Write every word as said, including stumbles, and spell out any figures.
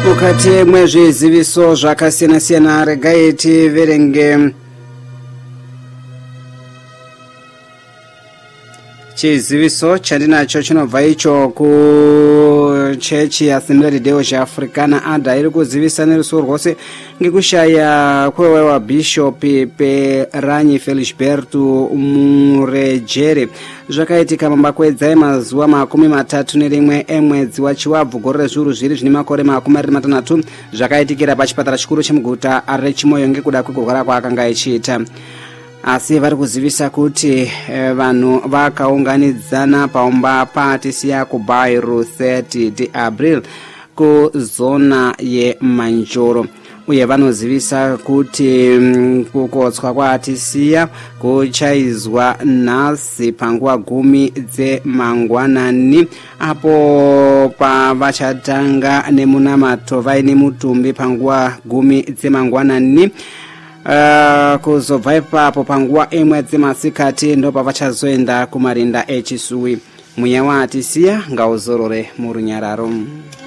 mukati mwezviziviso zvakasiyana-siyana regai tiverenge chiziviso chandinacho chinobva icho ku chechi Assembly de Deus Africana ada iri kuzivisa neruso rwose ngekushaya kwewa Bishop Peranyi Felisberto Murejere zvakaitika mambakwedza emazuva makumi matatu nerimwe emwedzi wachiwabvu gore rezviuru zviri zvine makore makumi maviri matanhatu zvakaitikira pachipatara chikuru chemuguta reChimoyo ngekuda kwekurwara kwaakanga achiita. Asi vari kuzivisa kuti e, vanhu vakaunganidzana paumba patisiya kuBairo thirty April kuzona yeManjoro uye vanozivisa kuti mm, kukotswa kwaatisiya kuchaizwa nhasi panguva gumi dzemangwanani apo pavachatanga nemunamato vaine mutumbi panguva gumi dzemangwanani. Uh, kuzobva ipapo panguva imwe dzemasikati ndo pavachazoenda kumarinda echisuwi. Mweya waatisiya ngauzorore murunyararo.